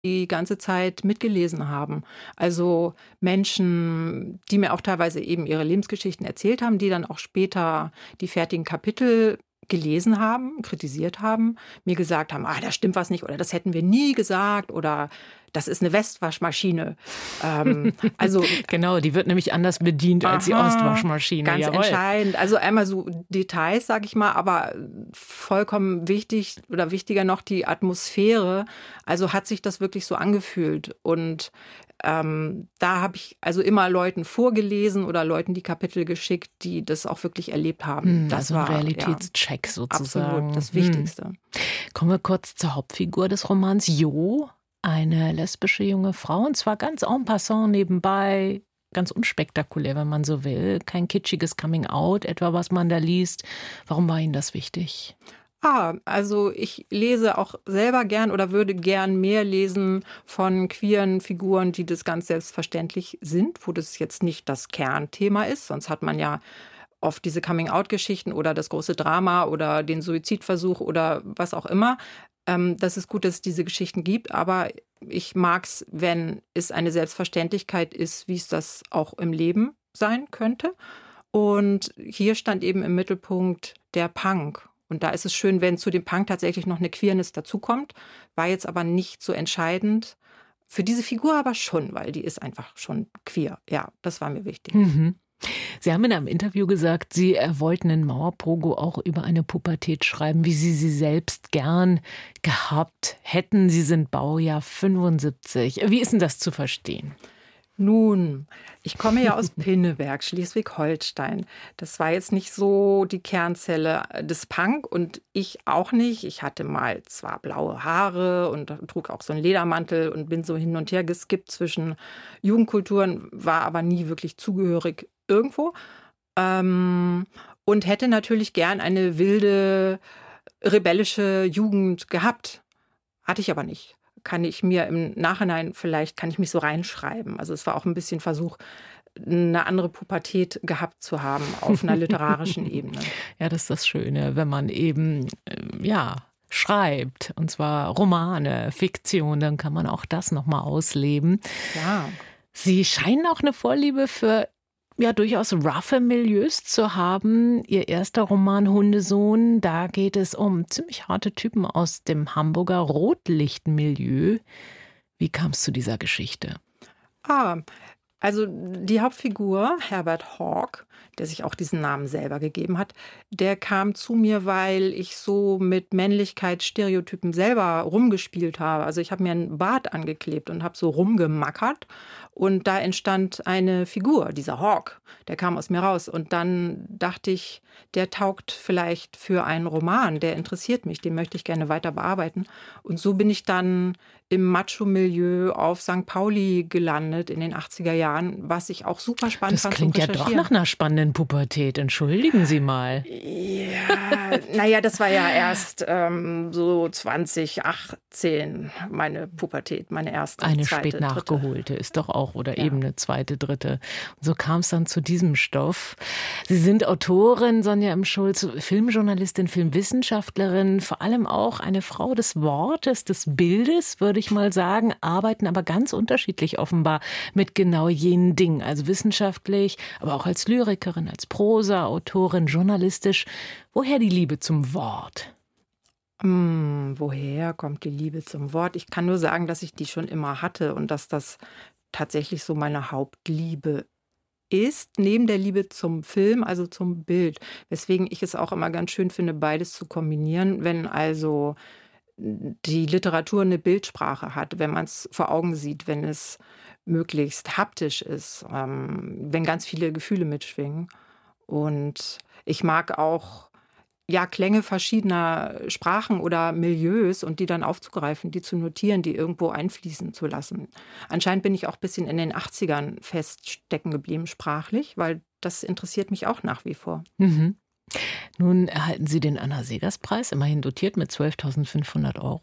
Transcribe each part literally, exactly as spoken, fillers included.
die ganze Zeit mitgelesen haben. Also Menschen, die mir auch teilweise eben ihre Lebensgeschichten erzählt haben, die dann auch später die fertigen Kapitel gelesen haben, kritisiert haben, mir gesagt haben: „Ah, da stimmt was nicht" oder „Das hätten wir nie gesagt" oder „Das ist 'ne Westwaschmaschine." Ähm, also Genau, die wird nämlich anders bedient als die Aha, Ostwaschmaschine. ganz Jawohl. entscheidend. Also einmal so Details, sage ich mal, aber vollkommen wichtig oder wichtiger noch die Atmosphäre. Also hat sich das wirklich so angefühlt. Und ähm, da habe ich also immer Leuten vorgelesen oder Leuten die Kapitel geschickt, die das auch wirklich erlebt haben. Hm, Das also ein war ja Realitätscheck sozusagen. absolut das Hm. Wichtigste. Kommen wir kurz zur Hauptfigur des Romans. Jo, eine lesbische junge Frau, und zwar ganz en passant nebenbei, ganz unspektakulär, wenn man so will. Kein kitschiges Coming-out, etwa was man da liest. Warum war Ihnen das wichtig? Ah, also ich lese auch selber gern oder würde gern mehr lesen von queeren Figuren, die das ganz selbstverständlich sind, wo das jetzt nicht das Kernthema ist. Sonst hat man ja oft diese Coming-out-Geschichten oder das große Drama oder den Suizidversuch oder was auch immer. Ähm, das ist gut, dass es diese Geschichten gibt, aber ich mag's, wenn es eine Selbstverständlichkeit ist, wie es das auch im Leben sein könnte. Und hier stand eben im Mittelpunkt der Punk. Und da ist es schön, wenn zu dem Punk tatsächlich noch eine Queerness dazukommt. War jetzt aber nicht so entscheidend. Für diese Figur aber schon, weil die ist einfach schon queer. Ja, das war mir wichtig. Mhm. Sie haben in einem Interview gesagt, Sie äh, wollten in Mauerpogo auch über eine Pubertät schreiben, wie Sie sie selbst gern gehabt hätten. Sie sind Baujahr fünfundsiebzig. Wie ist denn das zu verstehen? Nun, ich komme ja aus Pinneberg, Schleswig-Holstein. Das war jetzt nicht so die Kernzelle des Punk und ich auch nicht. Ich hatte mal zwar blaue Haare und trug auch so einen Ledermantel und bin so hin und her geskippt zwischen Jugendkulturen, war aber nie wirklich zugehörig irgendwo. Ähm, und hätte natürlich gern eine wilde, rebellische Jugend gehabt. Hatte ich aber nicht. Kann ich mir im Nachhinein vielleicht kann ich mich so reinschreiben. Also, es war auch ein bisschen Versuch, eine andere Pubertät gehabt zu haben auf einer literarischen Ebene. Ja, das ist das Schöne, wenn man eben, ähm, ja, schreibt, und zwar Romane, Fiktion, dann kann man auch das noch mal ausleben. Ja. Sie scheinen auch eine Vorliebe für, ja, durchaus roughe Milieus zu haben. Ihr erster Roman Hundesohn, da geht es um ziemlich harte Typen aus dem Hamburger Rotlichtmilieu. Wie kam es zu dieser Geschichte? Ah, also die Hauptfigur, Herbert Hawk, der sich auch diesen Namen selber gegeben hat, der kam zu mir, weil ich so mit Männlichkeitsstereotypen selber rumgespielt habe. Also ich habe mir einen Bart angeklebt und habe so rumgemackert. Und da entstand eine Figur, dieser Hawk, der kam aus mir raus. Und dann dachte ich, der taugt vielleicht für einen Roman, der interessiert mich, den möchte ich gerne weiter bearbeiten. Und so bin ich dann im Macho-Milieu auf Sankt Pauli gelandet in den achtziger Jahren, was ich auch super spannend Das fand zum klingt ja doch Recherchieren. nach einer spannenden Pubertät. Entschuldigen Sie mal. Ja, naja, das war ja erst ähm, so zwanzig achtzehn meine Pubertät, meine erste, Eine zweite, spät dritte. nachgeholte ist doch auch, oder Ja. eben eine zweite, dritte. Und so kam es dann zu diesem Stoff. Sie sind Autorin, Sonja M. Schulz, Filmjournalistin, Filmwissenschaftlerin, vor allem auch eine Frau des Wortes, des Bildes, würde ich mal sagen, arbeiten aber ganz unterschiedlich offenbar mit genau jenen Dingen. Also wissenschaftlich, aber auch als Lyrikerin, als Prosa-Autorin, journalistisch. Woher die Liebe zum Wort? Hm, woher kommt die Liebe zum Wort? Ich kann nur sagen, dass ich die schon immer hatte und dass das tatsächlich so meine Hauptliebe ist, neben der Liebe zum Film, also zum Bild. Weswegen ich es auch immer ganz schön finde, beides zu kombinieren, wenn also die Literatur eine Bildsprache hat, wenn man es vor Augen sieht, wenn es möglichst haptisch ist, ähm, wenn ganz viele Gefühle mitschwingen. Und ich mag auch ja, Klänge verschiedener Sprachen oder Milieus und die dann aufzugreifen, die zu notieren, die irgendwo einfließen zu lassen. Anscheinend bin ich auch ein bisschen in den achtzigern feststecken geblieben sprachlich, weil das interessiert mich auch nach wie vor. Mhm. Nun erhalten Sie den Anna-Segers-Preis, immerhin dotiert mit zwölftausendfünfhundert Euro.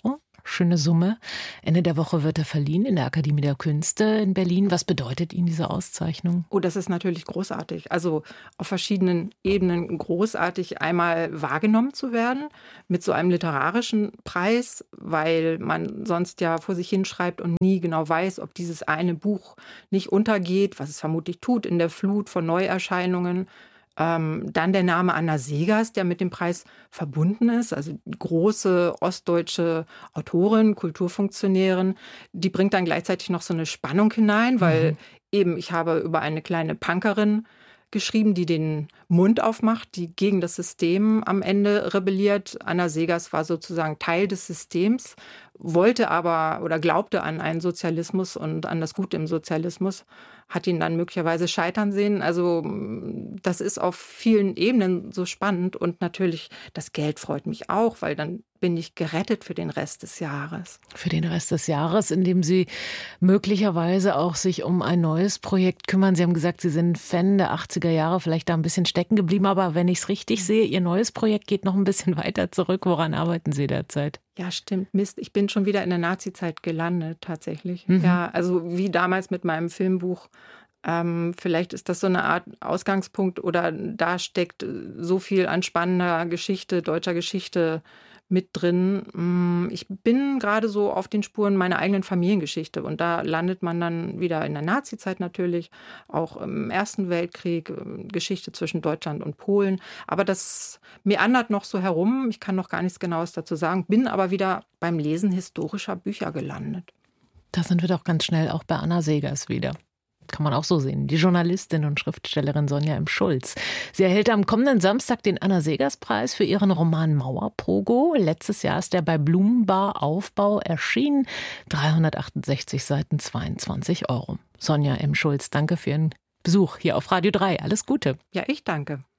schöne Summe. Ende der Woche wird er verliehen in der Akademie der Künste in Berlin. Was bedeutet Ihnen diese Auszeichnung? Oh, das ist natürlich großartig. Also auf verschiedenen Ebenen großartig, einmal wahrgenommen zu werden mit so einem literarischen Preis, weil man sonst ja vor sich hinschreibt und nie genau weiß, ob dieses eine Buch nicht untergeht, was es vermutlich tut in der Flut von Neuerscheinungen. Ähm, dann der Name Anna Seghers, der mit dem Preis verbunden ist, also große ostdeutsche Autorin, Kulturfunktionärin, die bringt dann gleichzeitig noch so eine Spannung hinein, weil mhm. eben ich habe über eine kleine Punkerin geschrieben, die den Mund aufmacht, die gegen das System am Ende rebelliert. Anna Seghers war sozusagen Teil des Systems, wollte aber oder glaubte an einen Sozialismus und an das Gute im Sozialismus, hat ihn dann möglicherweise scheitern sehen. Also das ist auf vielen Ebenen so spannend und natürlich das Geld freut mich auch, weil dann bin ich gerettet für den Rest des Jahres. Für den Rest des Jahres, in dem Sie möglicherweise auch sich um ein neues Projekt kümmern. Sie haben gesagt, Sie sind Fan der achtziger Jahre, vielleicht da ein bisschen stecken geblieben, aber wenn ich es richtig sehe, Ihr neues Projekt geht noch ein bisschen weiter zurück. Woran arbeiten Sie derzeit? Ja, stimmt. Mist, ich bin schon wieder in der Nazi-Zeit gelandet, tatsächlich. Mhm. Ja, also wie damals mit meinem Filmbuch. Ähm, vielleicht ist das so eine Art Ausgangspunkt oder da steckt so viel an spannender Geschichte, deutscher Geschichte mit drin. Ich bin gerade so auf den Spuren meiner eigenen Familiengeschichte und da landet man dann wieder in der Nazi-Zeit natürlich, auch im Ersten Weltkrieg, Geschichte zwischen Deutschland und Polen. Aber das meandert noch so herum. Ich kann noch gar nichts Genaues dazu sagen, bin aber wieder beim Lesen historischer Bücher gelandet. Da sind wir doch ganz schnell auch bei Anna Seghers wieder. Kann man auch so sehen. Die Journalistin und Schriftstellerin Sonja M. Schulz. Sie erhält am kommenden Samstag den Anna-Seghers-Preis für ihren Roman Mauerpogo. Letztes Jahr ist er bei Blumenbar Aufbau erschienen. dreihundertachtundsechzig Seiten, zweiundzwanzig Euro. Sonja M. Schulz, danke für Ihren Besuch hier auf Radio drei. Alles Gute. Ja, ich danke.